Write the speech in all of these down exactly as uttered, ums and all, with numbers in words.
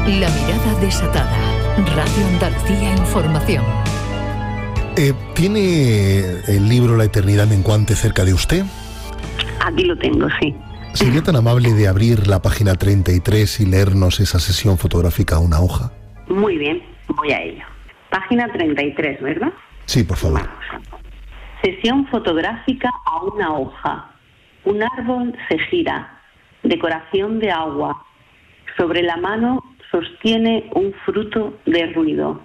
La mirada desatada. Radio Andalucía Información. Eh, ¿Tiene el libro La eternidad menguante cerca de usted? Aquí lo tengo, sí. ¿Sería tan amable de abrir la página treinta y tres y leernos esa sesión fotográfica a una hoja? Muy bien, voy a ello. Página treinta y tres, ¿verdad? Sí, por favor. Vamos. Sesión fotográfica a una hoja. Un árbol se gira. Decoración de agua. Sobre la mano sostiene un fruto de ruido.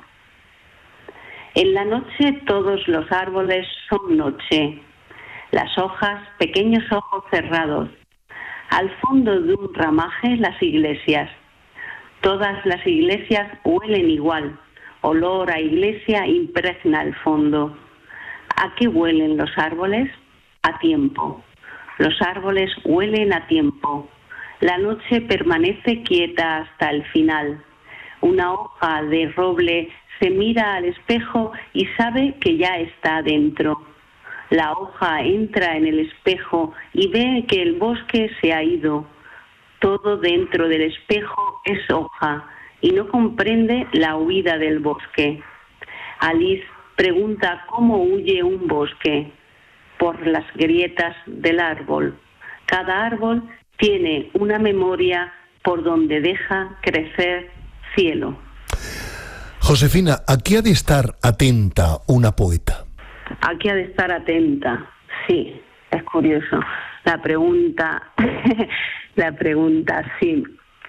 En la noche todos los árboles son noche. Las hojas, pequeños ojos cerrados. Al fondo de un ramaje las iglesias. Todas las iglesias huelen igual. Olor a iglesia impregna el fondo. ¿A qué huelen los árboles? A tiempo. Los árboles huelen a tiempo. La noche permanece quieta hasta el final. Una hoja de roble se mira al espejo y sabe que ya está dentro. La hoja entra en el espejo y ve que el bosque se ha ido. Todo dentro del espejo es hoja y no comprende la huida del bosque. Alice pregunta cómo huye un bosque. Por las grietas del árbol. Cada árbol tiene una memoria por donde deja crecer cielo. Josefina, ¿a qué ha de estar atenta una poeta? Aquí ha de estar atenta, sí, es curioso. La pregunta, la pregunta, sí.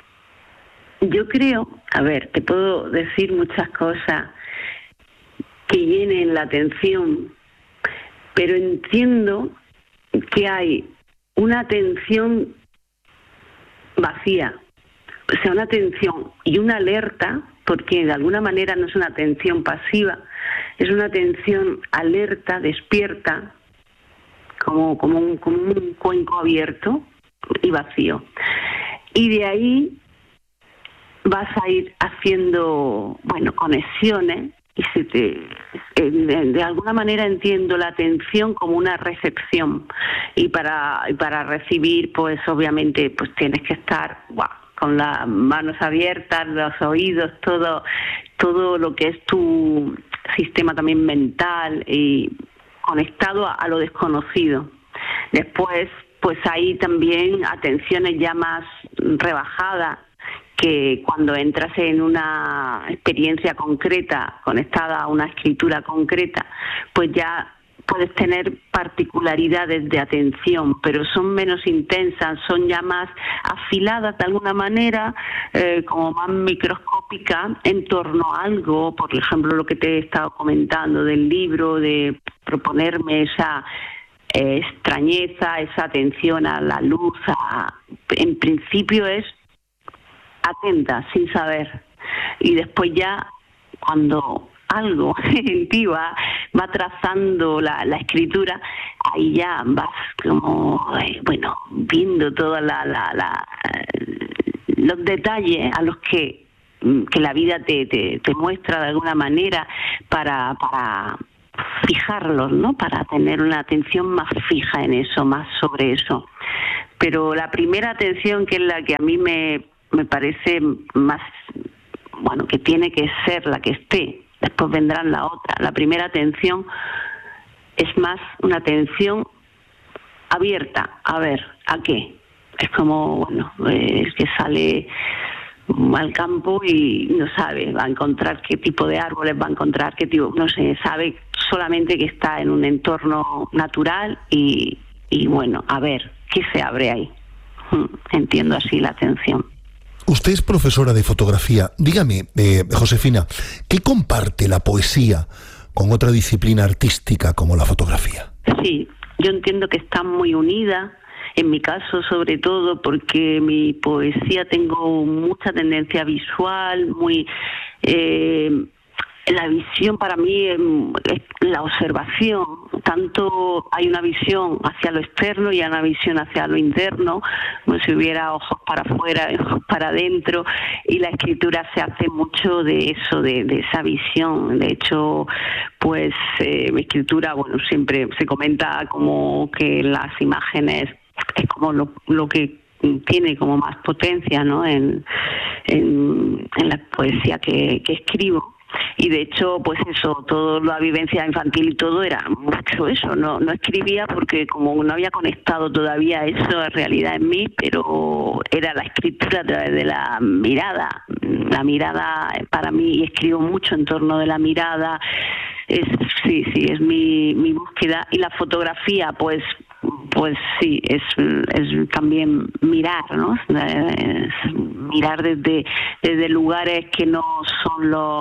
Yo creo, a ver, te puedo decir muchas cosas que llenen la atención, pero entiendo que hay una atención vacía, o sea, una atención y una alerta, porque de alguna manera no es una atención pasiva, es una atención alerta, despierta, como, como, un, como un cuenco abierto y vacío. Y de ahí vas a ir haciendo, bueno, conexiones y se te, de, de alguna manera entiendo la atención como una recepción y para, y para recibir, pues obviamente, pues tienes que estar, wow, con las manos abiertas, los oídos, todo, todo lo que es tu sistema también mental y conectado a, a lo desconocido. Después, pues hay también atenciones ya más rebajadas, que cuando entras en una experiencia concreta, conectada a una escritura concreta, pues ya puedes tener particularidades de atención, pero son menos intensas, son ya más afiladas de alguna manera, eh, como más microscópicas en torno a algo, por ejemplo lo que te he estado comentando del libro, de proponerme esa eh, extrañeza, esa atención a la luz, a, en principio es atenta, sin saber, y después ya cuando algo en ti va, va trazando la, la escritura, ahí ya vas como, eh, bueno, viendo todos la, la, la, los detalles a los que, que la vida te, te, te muestra de alguna manera para, para fijarlos, ¿no? Para tener una atención más fija en eso, más sobre eso. Pero la primera atención, que es la que a mí me, me parece más, bueno, que tiene que ser la que esté, después vendrán la otra. La primera atención es más una atención abierta. A ver, ¿a qué? Es como, bueno, eh, es que sale al campo y no sabe, va a encontrar qué tipo de árboles, va a encontrar qué tipo, no sé, sabe solamente que está en un entorno natural y, y bueno, a ver, ¿qué se abre ahí? Entiendo así la atención. Usted es profesora de fotografía. Dígame, eh, Josefina, ¿qué comparte la poesía con otra disciplina artística como la fotografía? Sí, yo entiendo que están muy unidas, en mi caso sobre todo porque mi poesía tengo mucha tendencia visual, muy... Eh, la visión para mí es la observación, tanto hay una visión hacia lo externo y hay una visión hacia lo interno, como si hubiera ojos para afuera, ojos para adentro, y la escritura se hace mucho de eso, de, de esa visión. De hecho, pues eh, mi escritura, bueno, siempre se comenta como que las imágenes es como lo, lo que tiene como más potencia, ¿no? en, en, en la poesía que, que escribo. Y de hecho, pues eso, toda la vivencia infantil y todo era mucho eso. No, no escribía porque como no había conectado todavía eso en realidad en mí, pero era la escritura a través de la mirada. La mirada para mí, y escribo mucho en torno de la mirada. Es, sí, sí, es mi, mi búsqueda. Y la fotografía, pues pues sí, es, es también mirar, ¿no? Es mirar desde, desde lugares que no son los,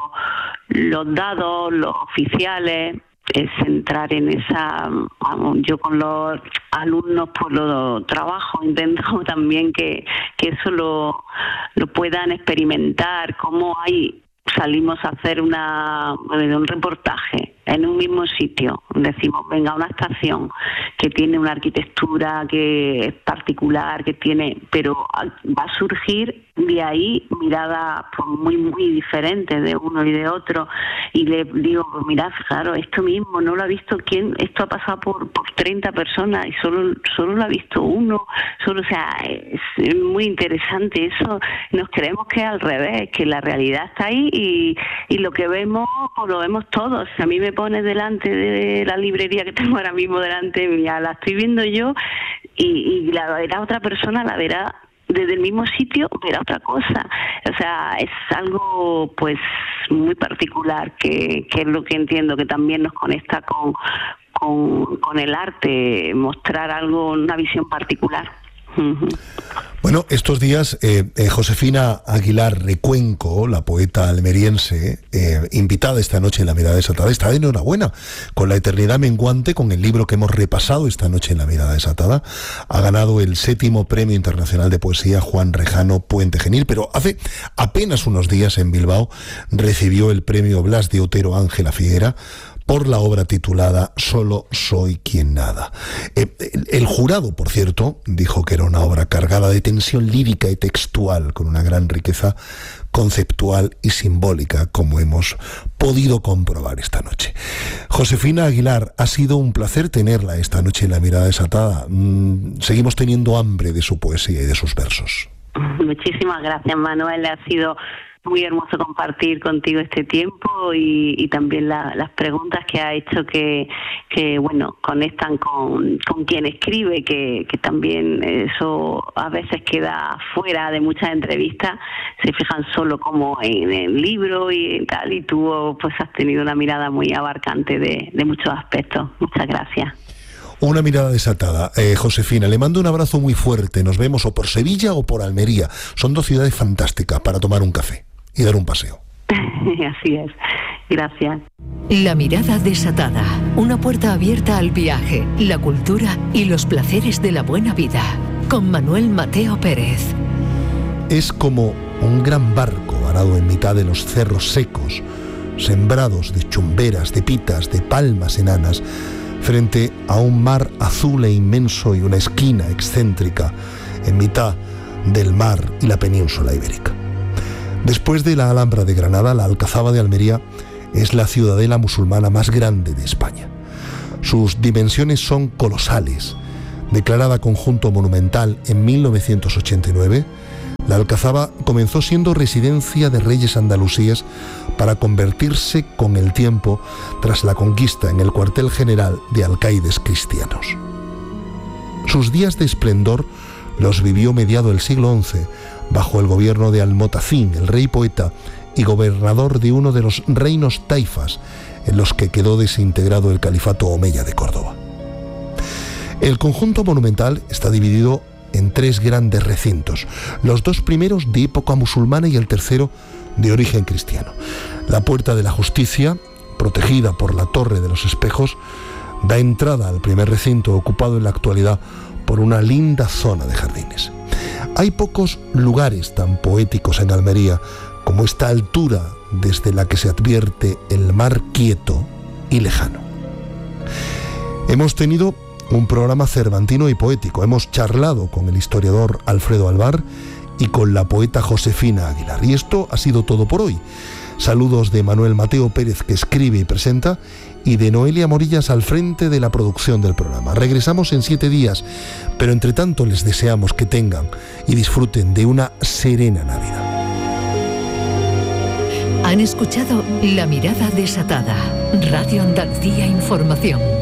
los dados, los oficiales. Es entrar en esa, vamos, yo con los alumnos pues lo trabajo, intento también que, que eso lo, lo puedan experimentar, cómo hay, salimos a hacer una, un reportaje en un mismo sitio, decimos, venga, una estación que tiene una arquitectura que es particular, que tiene, pero va a surgir de ahí miradas pues, muy, muy diferentes de uno y de otro, y le digo, pues mirad, claro, esto mismo no lo ha visto quién, esto ha pasado por, por treinta personas y solo, solo lo ha visto uno, solo, o sea, es, es muy interesante eso, nos creemos que es al revés, que la realidad está ahí y, y lo que vemos, pues lo vemos todos. A mí me pones delante de la librería que tengo ahora mismo delante mía, la estoy viendo yo y, y la verá otra persona, la verá desde el mismo sitio, verá otra cosa. O sea, es algo pues muy particular que, que es lo que entiendo que también nos conecta con, con, con el arte, mostrar algo, una visión particular. Uh-huh. Bueno, estos días eh, eh, Josefina Aguilar Recuenco, la poeta almeriense, eh, invitada esta noche en La Mirada Desatada, está de enhorabuena con La Eternidad Menguante, con el libro que hemos repasado esta noche en La Mirada Desatada. Ha ganado el séptimo Premio Internacional de Poesía Juan Rejano Puente Genil, pero hace apenas unos días en Bilbao recibió el Premio Blas de Otero Ángela Figuera por la obra titulada Solo soy quien nada. Eh, el, el jurado, por cierto, dijo que era una obra cargada de tensión lírica y textual, con una gran riqueza conceptual y simbólica, como hemos podido comprobar esta noche. Josefina Aguilar, ha sido un placer tenerla esta noche en La Mirada Desatada. Mm, seguimos teniendo hambre de su poesía y de sus versos. Muchísimas gracias, Manuel. Ha sido muy hermoso compartir contigo este tiempo y, y también la, las preguntas que ha hecho que, que bueno, conectan con, con quien escribe, que, que también eso a veces queda fuera de muchas entrevistas, se fijan solo como en el libro y tal, y tú pues has tenido una mirada muy abarcante de, de muchos aspectos. Muchas gracias. Una mirada desatada. Eh, Josefina, le mando un abrazo muy fuerte. Nos vemos o por Sevilla o por Almería. Son dos ciudades fantásticas para tomar un café y dar un paseo. Así es. Gracias. La Mirada Desatada. Una puerta abierta al viaje, la cultura y los placeres de la buena vida. Con Manuel Mateo Pérez. Es como un gran barco varado en mitad de los cerros secos, sembrados de chumberas, de pitas, de palmas enanas, frente a un mar azul e inmenso y una esquina excéntrica en mitad del mar y la península ibérica. Después de la Alhambra de Granada, la Alcazaba de Almería es la ciudadela musulmana más grande de España. Sus dimensiones son colosales. Declarada conjunto monumental en mil novecientos ochenta y nueve, la Alcazaba comenzó siendo residencia de reyes andalusíes para convertirse con el tiempo, tras la conquista, en el cuartel general de alcaides cristianos. Sus días de esplendor los vivió mediado el siglo once, bajo el gobierno de Almotacín, el rey poeta y gobernador de uno de los reinos taifas en los que quedó desintegrado el califato omeya de Córdoba. El conjunto monumental está dividido en tres grandes recintos, los dos primeros de época musulmana y el tercero de origen cristiano. La Puerta de la Justicia, protegida por la Torre de los Espejos, da entrada al primer recinto, ocupado en la actualidad por una linda zona de jardines. Hay pocos lugares tan poéticos en Almería como esta altura desde la que se advierte el mar quieto y lejano. Hemos tenido un programa cervantino y poético. Hemos charlado con el historiador Alfredo Alvar y con la poeta Josefina Aguilar. Y esto ha sido todo por hoy. Saludos de Manuel Mateo Pérez, que escribe y presenta, y de Noelia Morillas al frente de la producción del programa. Regresamos en siete días, pero entre tanto les deseamos que tengan y disfruten de una serena Navidad. Han escuchado La Mirada Desatada, Radio Andalucía Información.